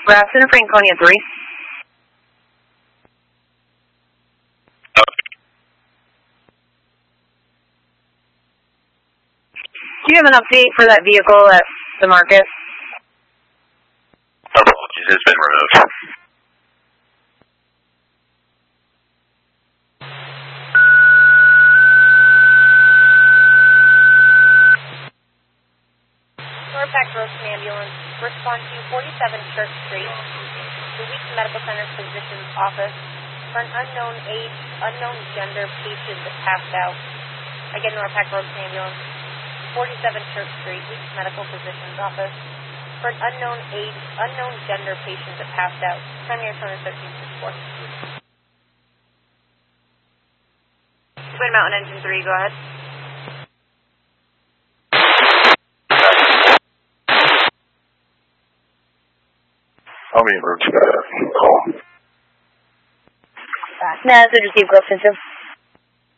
Grafton and Franconia 3. Do you have an update for that vehicle at the market? Apologies, it's been removed. Norpac Gross Ambulance, respond to 47 Church Street, the Weeks Medical Center Physician's Office, for an unknown age, unknown gender patient that passed out. Again, Norpac Gross Ambulance, 47 Church Street, Weeks Medical Physician's Office, for an unknown age, unknown gender patient that passed out. Primary phone is 1364. Twin Mountain Engine 3, go ahead. How many routes got a call? Nah, so just keep close to